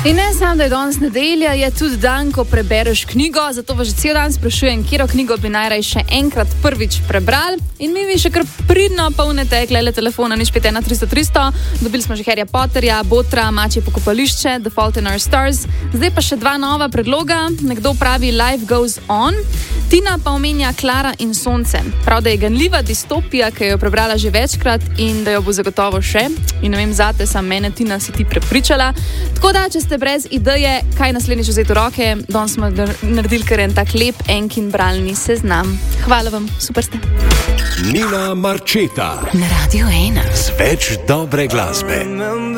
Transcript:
In ne samo, da je danes nedelja, je tudi dan, ko prebereš knjigo, zato vas že cel dan sprašujem, katero knjigo bi najraje še enkrat prvič prebrali. In mi še kar pridno polnete klele telefona, nič 51300. Dobili smo že Harryja Potterja, Botra, Mačje pokopališče, The Fault in Our Stars. Zdaj pa še dva nova predloga. Nekdo pravi Life Goes On. Tina pa omenja Klara in sonce. Prav, da je ganljiva distopija, ki jo prebrala že večkrat in da jo bo zagotovo še. In ne vem, zate sam mene, Tina, si ti prepričala. Tako da, če ste brez ideje, kaj naslednjič vzeti v roke, danes smo naredili kar en tak lep enkin bralni seznam. Hvala vam, super ste. Nina Marčeta na Radio 1 z več dobre glasbe.